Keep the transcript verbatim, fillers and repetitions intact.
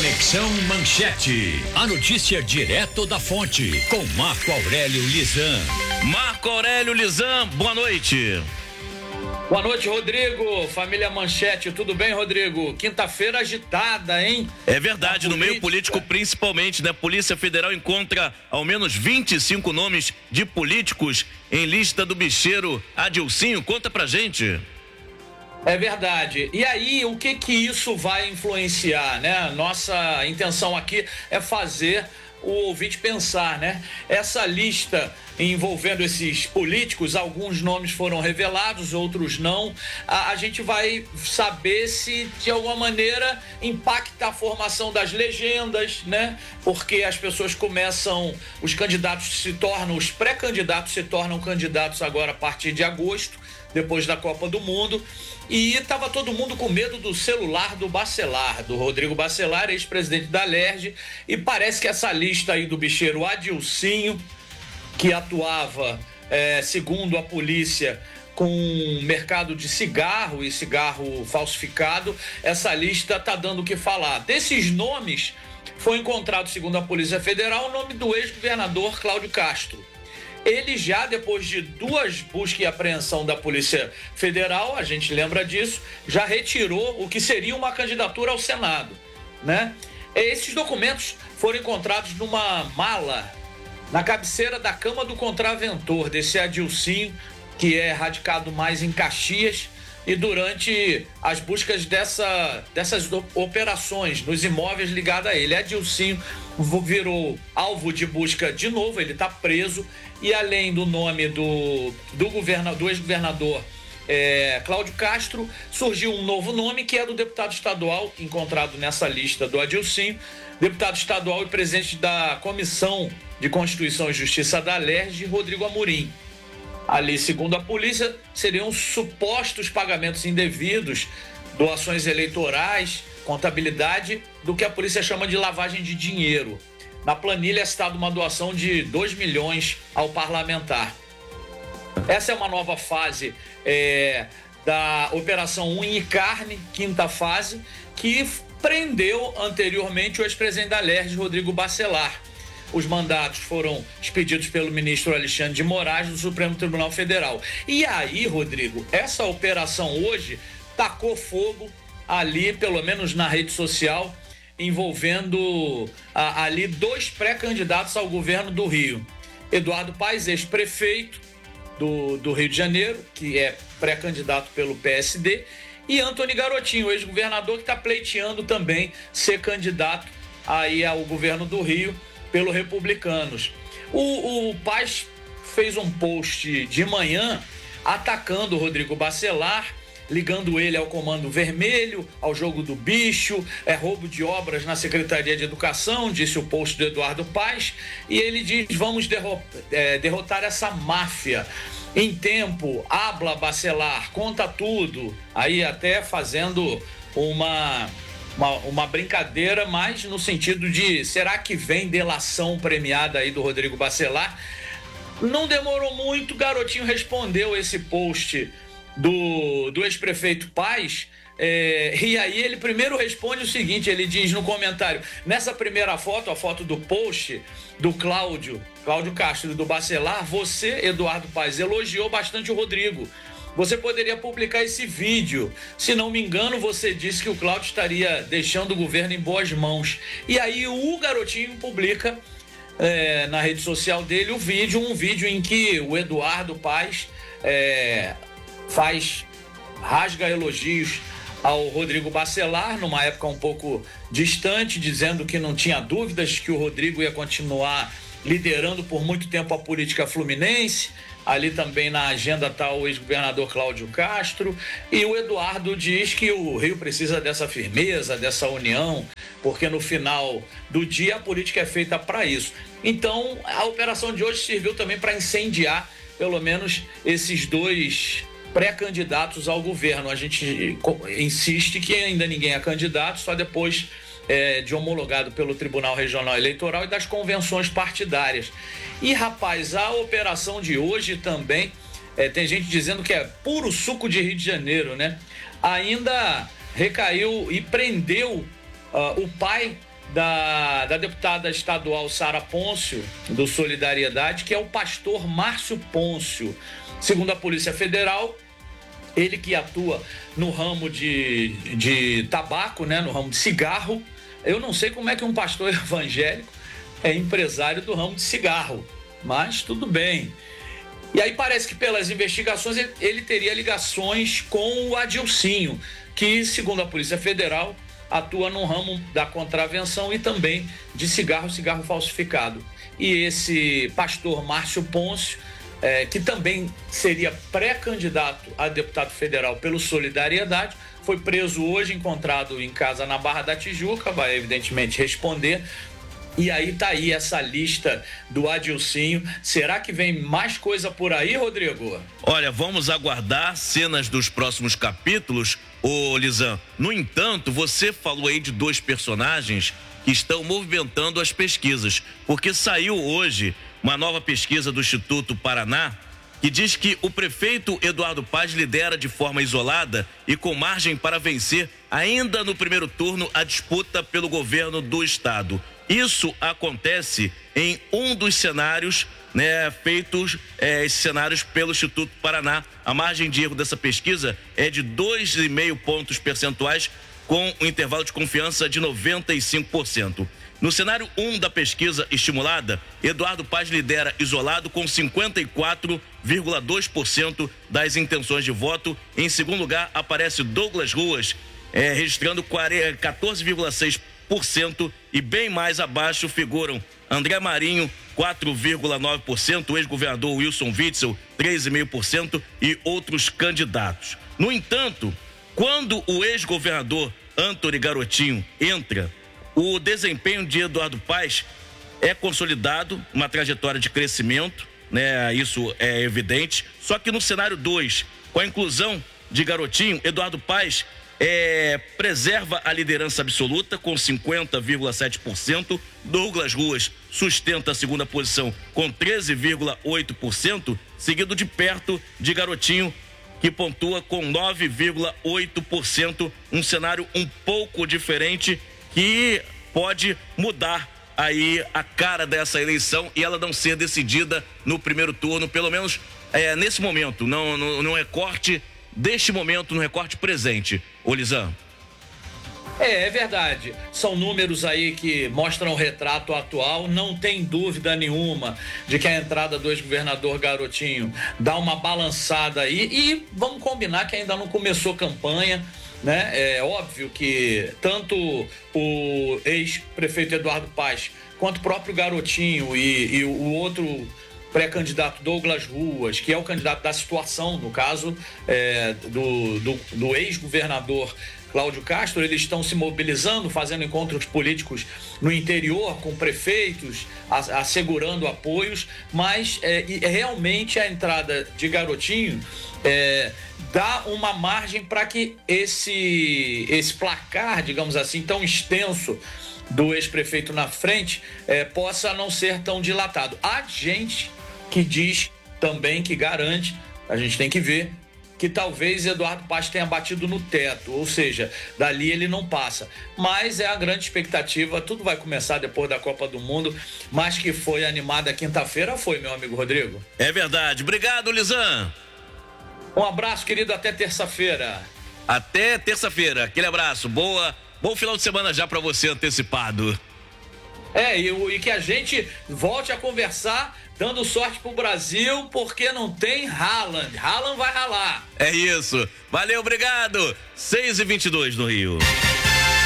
Conexão Manchete. A notícia direto da fonte, com Marco Aurélio Lisan. Marco Aurélio Lisan, boa noite. Boa noite, Rodrigo. Família Manchete, tudo bem, Rodrigo? Quinta-feira agitada, hein? É verdade, no meio político principalmente, né? Polícia Federal encontra ao menos vinte e cinco nomes de políticos em lista do bicheiro Adilcinho. Conta pra gente. É verdade. E aí, o que que isso vai influenciar, né? Nossa intenção aqui é fazer o ouvinte pensar, né? Essa lista envolvendo esses políticos, alguns nomes foram revelados, outros não. A, a gente vai saber se de alguma maneira impacta a formação das legendas, né? Porque as pessoas começam, os candidatos se tornam, os pré-candidatos se tornam candidatos agora a partir de agosto, depois da Copa do Mundo. E estava todo mundo com medo do celular do Bacelar, do Rodrigo Bacelar, ex-presidente da Alerj, e parece que essa lista aí do bicheiro Adilcinho, que atuava, é, segundo a polícia, com mercado de cigarro e cigarro falsificado, essa lista está dando o que falar. Desses nomes, foi encontrado, segundo a Polícia Federal, o nome do ex-governador Cláudio Castro. Ele já, depois de duas buscas e apreensão da Polícia Federal, a gente lembra disso, já retirou o que seria uma candidatura ao Senado, né? Esses documentos foram encontrados numa mala na cabeceira da cama do contraventor, desse Adilcinho, que é radicado mais em Caxias, e durante as buscas dessa, dessas operações nos imóveis ligados a ele, Adilcinho virou alvo de busca de novo, ele está preso, e além do nome do, do, governa, do ex-governador é, Cláudio Castro, surgiu um novo nome, que é do deputado estadual, encontrado nessa lista do Adilcinho, deputado estadual e presidente da Comissão de Constituição e Justiça da Alerj, Rodrigo Amorim. Ali, segundo a polícia, seriam supostos pagamentos indevidos, doações eleitorais, contabilidade, do que a polícia chama de lavagem de dinheiro. Na planilha é citada uma doação de dois milhões ao parlamentar. Essa é uma nova fase é, da Operação Unha e Carne, quinta fase, que prendeu anteriormente o ex-presidente da Alerj, Rodrigo Bacelar. Os mandatos foram expedidos pelo ministro Alexandre de Moraes do Supremo Tribunal Federal. E aí, Rodrigo, essa operação hoje tacou fogo ali, pelo menos na rede social, envolvendo ah, ali dois pré-candidatos ao governo do Rio. Eduardo Paes, ex-prefeito do, do Rio de Janeiro, que é pré-candidato pelo P S D, e Antony Garotinho, ex-governador, que está pleiteando também ser candidato aí ao governo do Rio pelo Republicanos. O, o Paes fez um post de manhã atacando o Rodrigo Bacelar, ligando ele ao Comando Vermelho, ao jogo do bicho, é roubo de obras na Secretaria de Educação, disse o post do Eduardo Paes, e ele diz: vamos derro- é, derrotar essa máfia. Em tempo, habla Bacelar, conta tudo, aí até fazendo uma... Uma, uma brincadeira, mas no sentido de, será que vem delação premiada aí do Rodrigo Bacelar? Não demorou muito, Garotinho respondeu esse post do, do ex-prefeito Paes, é, e aí ele primeiro responde o seguinte, ele diz no comentário: nessa primeira foto, a foto do post do Cláudio, Cláudio Castro e do Bacelar, você, Eduardo Paes, elogiou bastante o Rodrigo. Você poderia publicar esse vídeo. Se não me engano, você disse que o Cláudio estaria deixando o governo em boas mãos. E aí o Garotinho publica é, na rede social dele o vídeo, um vídeo em que o Eduardo Paes é, faz, rasga elogios ao Rodrigo Bacelar, numa época um pouco distante, dizendo que não tinha dúvidas que o Rodrigo ia continuar liderando por muito tempo a política fluminense. Ali também na agenda está o ex-governador Cláudio Castro, e o Eduardo diz que o Rio precisa dessa firmeza, dessa união, porque no final do dia a política é feita para isso. Então a operação de hoje serviu também para incendiar pelo menos esses dois pré-candidatos ao governo. A gente insiste que ainda ninguém é candidato, só depois É, de homologado pelo Tribunal Regional Eleitoral e das convenções partidárias. E, rapaz, a operação de hoje também, é, tem gente dizendo que é puro suco de Rio de Janeiro, né? Ainda recaiu e prendeu uh, o pai da, da deputada estadual Sara Pôncio, do Solidariedade, que é o pastor Márcio Pôncio. Segundo a Polícia Federal, ele que atua no ramo de, de tabaco, né, no ramo de cigarro. Eu não sei como é que um pastor evangélico é empresário do ramo de cigarro, mas tudo bem. E aí parece que pelas investigações ele, ele teria ligações com o Adilcinho, que, segundo a Polícia Federal, atua no ramo da contravenção e também de cigarro, cigarro falsificado. E esse pastor Márcio Pôncio, é, que também seria pré-candidato a deputado federal pelo Solidariedade, foi preso hoje, encontrado em casa na Barra da Tijuca, vai evidentemente responder. E aí tá aí essa lista do Adilcinho. Será que vem mais coisa por aí, Rodrigo? Olha, vamos aguardar cenas dos próximos capítulos, ô Lisan. No entanto, você falou aí de dois personagens que estão movimentando as pesquisas, porque saiu hoje uma nova pesquisa do Instituto Paraná que diz que o prefeito Eduardo Paes lidera de forma isolada e com margem para vencer ainda no primeiro turno a disputa pelo governo do estado. Isso acontece em um dos cenários, né, feitos, é, esses cenários pelo Instituto Paraná. A margem de erro dessa pesquisa é de dois vírgula cinco pontos percentuais, com um intervalo de confiança de noventa e cinco por cento. No cenário um da pesquisa estimulada, Eduardo Paes lidera isolado com cinquenta e quatro vírgula dois por cento das intenções de voto. Em segundo lugar, aparece Douglas Ruas, é, registrando quatorze vírgula seis por cento, e bem mais abaixo figuram André Marinho, quatro vírgula nove por cento, o ex-governador Wilson Witzel, três vírgula cinco por cento e outros candidatos. No entanto, quando o ex-governador Antony Garotinho entra, o desempenho de Eduardo Paes é consolidado, uma trajetória de crescimento, né? Isso é evidente. Só que no cenário dois, com a inclusão de Garotinho, Eduardo Paes é, preserva a liderança absoluta com cinquenta vírgula sete por cento. Douglas Ruas sustenta a segunda posição com treze vírgula oito por cento, seguido de perto de Garotinho, que pontua com nove vírgula oito por cento. Um cenário um pouco diferente que pode mudar aí a cara dessa eleição e ela não ser decidida no primeiro turno, pelo menos é, nesse momento, não, no, no recorte deste momento, no recorte presente. Ô, Lisan. É, é verdade. São números aí que mostram o retrato atual. Não tem dúvida nenhuma de que a entrada do ex-governador Garotinho dá uma balançada aí. E vamos combinar que ainda não começou campanha, né? É óbvio que tanto o ex-prefeito Eduardo Paes quanto o próprio Garotinho e, e o outro pré-candidato Douglas Ruas, que é o candidato da situação, no caso é, do, do, do ex-governador Cláudio Castro, eles estão se mobilizando, fazendo encontros políticos no interior com prefeitos, assegurando apoios, mas é, realmente a entrada de Garotinho é, dá uma margem para que esse, esse placar, digamos assim, tão extenso do ex-prefeito na frente é, possa não ser tão dilatado. Há gente que diz também, que garante, a gente tem que ver, que talvez Eduardo Paes tenha batido no teto, ou seja, dali ele não passa. Mas é a grande expectativa, tudo vai começar depois da Copa do Mundo, mas que foi animada quinta-feira, foi, meu amigo Rodrigo. É verdade. Obrigado, Lisan. Um abraço, querido, até terça-feira. Até terça-feira. Aquele abraço. Boa, bom final de semana já para você antecipado. É, e, e que a gente volte a conversar, dando sorte pro Brasil, porque não tem Haaland. Haaland vai ralar. É isso. Valeu, obrigado. seis e vinte e dois no Rio.